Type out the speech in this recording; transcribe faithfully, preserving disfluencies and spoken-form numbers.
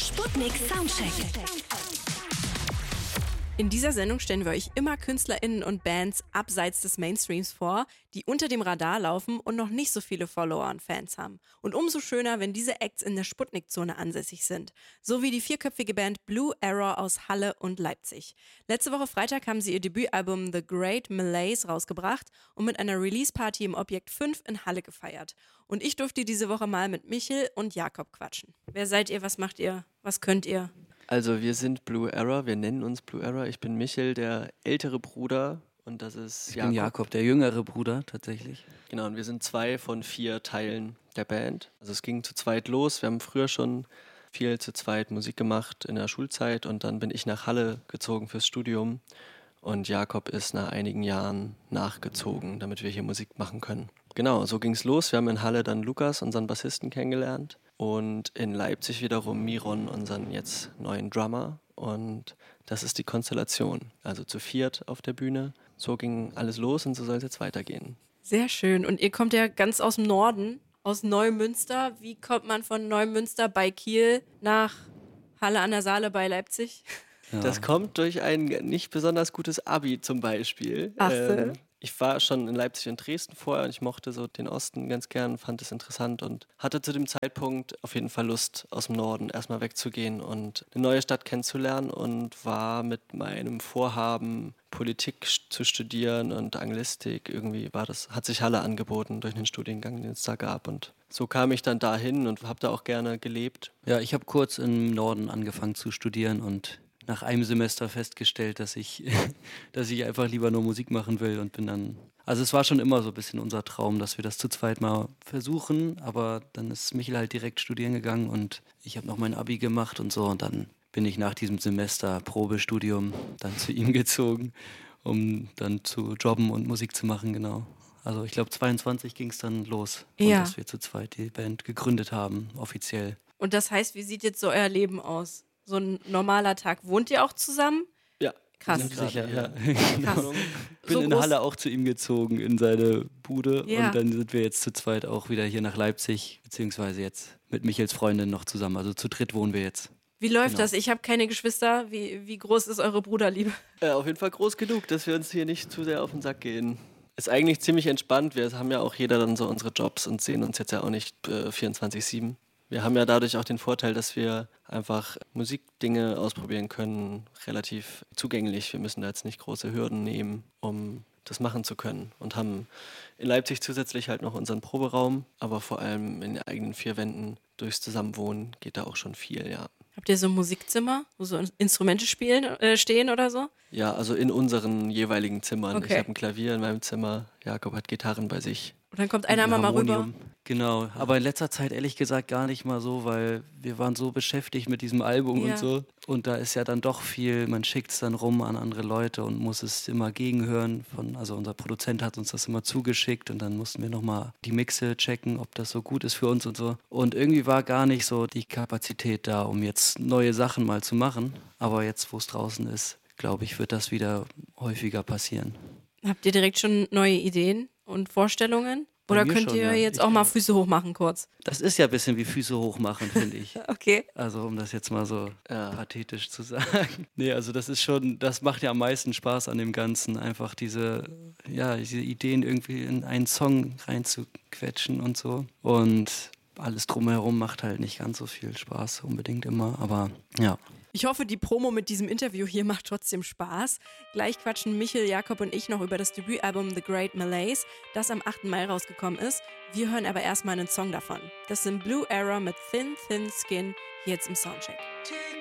Sputnik Soundcheck. In dieser Sendung stellen wir euch immer KünstlerInnen und Bands abseits des Mainstreams vor, die unter dem Radar laufen und noch nicht so viele Follower und Fans haben. Und umso schöner, wenn diese Acts in der Sputnik-Zone ansässig sind. So wie die vierköpfige Band Blue Error aus Halle und Leipzig. Letzte Woche Freitag haben sie ihr Debütalbum The Great Malaise rausgebracht und mit einer Release-Party im Objekt fünf in Halle gefeiert. Und ich durfte diese Woche mal mit Michel und Jakob quatschen. Wer seid ihr? Was macht ihr? Was könnt ihr? Also wir sind Blue Error, wir nennen uns Blue Error. Ich bin Michel, der ältere Bruder, und das ist Ich Jakob. bin Jakob, der jüngere Bruder tatsächlich. Genau, und wir sind zwei von vier Teilen der Band. Also es ging zu zweit los. Wir haben früher schon viel zu zweit Musik gemacht in der Schulzeit und dann bin ich nach Halle gezogen fürs Studium und Jakob ist nach einigen Jahren nachgezogen, damit wir hier Musik machen können. Genau, so ging es los. Wir haben in Halle dann Lukas, unseren Bassisten, kennengelernt. Und in Leipzig wiederum Miron, unseren jetzt neuen Drummer. Und das ist die Konstellation. Also zu viert auf der Bühne. So ging alles los und so soll es jetzt weitergehen. Sehr schön. Und ihr kommt ja ganz aus dem Norden, aus Neumünster. Wie kommt man von Neumünster bei Kiel nach Halle an der Saale bei Leipzig? Ja. Das kommt durch ein nicht besonders gutes Abi zum Beispiel. Ach so. Ähm, ich war schon in Leipzig und Dresden vorher und ich mochte so den Osten ganz gern, fand es interessant und hatte zu dem Zeitpunkt auf jeden Fall Lust, aus dem Norden erstmal wegzugehen und eine neue Stadt kennenzulernen und war mit meinem Vorhaben, Politik zu studieren und Anglistik, irgendwie war das, hat sich Halle angeboten durch den Studiengang, den es da gab, und so kam ich dann dahin und habe da auch gerne gelebt. Ja, ich habe kurz im Norden angefangen zu studieren und nach einem Semester festgestellt, dass ich, dass ich einfach lieber nur Musik machen will und bin dann, also es war schon immer so ein bisschen unser Traum, dass wir das zu zweit mal versuchen, aber dann ist Michel halt direkt studieren gegangen und ich habe noch mein Abi gemacht und so und dann bin ich nach diesem Semester Probestudium dann zu ihm gezogen, um dann zu jobben und Musik zu machen, genau. Also ich glaube zweiundzwanzig ging es dann los, Ja. und dass wir zu zweit die Band gegründet haben, offiziell. Und das heißt, wie sieht jetzt so euer Leben aus? So ein normaler Tag. Wohnt ihr auch zusammen? Ja. Krass. sind gerade, Sicher, ja. Krass. bin So in groß- Halle auch zu ihm gezogen, in seine Bude. Ja. Und dann sind wir jetzt zu zweit auch wieder hier nach Leipzig, beziehungsweise jetzt mit Michels Freundin noch zusammen. Also zu dritt wohnen wir jetzt. Wie läuft Genau. das? Ich habe keine Geschwister. Wie, wie groß ist eure Bruderliebe? Ja, auf jeden Fall groß genug, dass wir uns hier nicht zu sehr auf den Sack gehen. Ist eigentlich ziemlich entspannt. Wir haben ja auch jeder dann so unsere Jobs und sehen uns jetzt ja auch nicht äh, vierundzwanzig sieben. Wir haben ja dadurch auch den Vorteil, dass wir einfach Musikdinge ausprobieren können, relativ zugänglich. Wir müssen da jetzt nicht große Hürden nehmen, um das machen zu können. Und haben in Leipzig zusätzlich halt noch unseren Proberaum, aber vor allem in den eigenen vier Wänden durchs Zusammenwohnen geht da auch schon viel, ja. Habt ihr so ein Musikzimmer, wo so Instrumente spielen, äh, stehen oder so? Ja, also in unseren jeweiligen Zimmern. Okay. Ich habe ein Klavier in meinem Zimmer, Jakob hat Gitarren bei sich. Und dann kommt einer Ein mal, mal rüber. Harmonium. Genau, aber in letzter Zeit ehrlich gesagt gar nicht mal so, weil wir waren so beschäftigt mit diesem Album Ja. und so. Und da ist ja dann doch viel, man schickt es dann rum an andere Leute und muss es immer gegenhören. Von, also unser Produzent hat uns das immer zugeschickt und dann mussten wir nochmal die Mixe checken, ob das so gut ist für uns und so. Und irgendwie war gar nicht so die Kapazität da, um jetzt neue Sachen mal zu machen. Aber jetzt, wo es draußen ist, glaube ich, wird das wieder häufiger passieren. Habt ihr direkt schon neue Ideen und Vorstellungen? Bei Oder mir könnt schon, ihr ja. jetzt Ich- auch mal Füße hoch machen kurz? Das ist ja ein bisschen wie Füße hochmachen, finde ich. Okay. Also um das jetzt mal so Ja. pathetisch zu sagen. Nee, also das ist schon, das macht ja am meisten Spaß an dem Ganzen, einfach diese, ja, diese Ideen irgendwie in einen Song reinzuquetschen und so. Und alles drumherum macht halt nicht ganz so viel Spaß unbedingt immer, aber ja. Ich hoffe, die Promo mit diesem Interview hier macht trotzdem Spaß. Gleich quatschen Michel, Jakob und ich noch über das Debütalbum The Great Malaise, das am achten Mai rausgekommen ist. Wir hören aber erstmal einen Song davon. Das sind Blue Error mit Thin Thin Skin, hier jetzt im Soundcheck.